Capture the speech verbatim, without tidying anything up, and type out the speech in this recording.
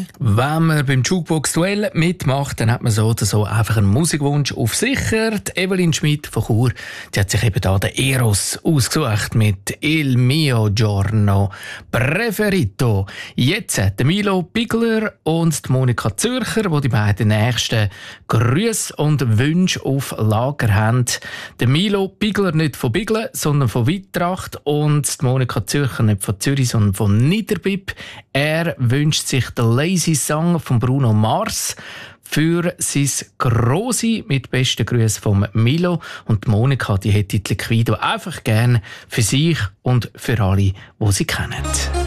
Zürich. Wenn man beim Jukebox-Duell mitmacht, dann hat man so oder so einfach einen Musikwunsch auf sicher. Die Evelyn Schmidt von Chur, die hat sich eben da den Eros ausgesucht mit Il mio giorno preferito. Jetzt der Milo Bigler und die Monika Zürcher, die die beiden nächsten Grüße und Wünsche auf Lager haben. Der Milo Bigler nicht von Biglen, sondern von Wittracht und die Monika Zürcher nicht von Zürich, sondern von Niederbipp. Er wünscht sich den Lazy Song von Bruno Mars für sein Grossi mit besten Grüßen von Milo. Und die Monika, die hätte die Liquido einfach gerne für sich und für alle, die sie kennen.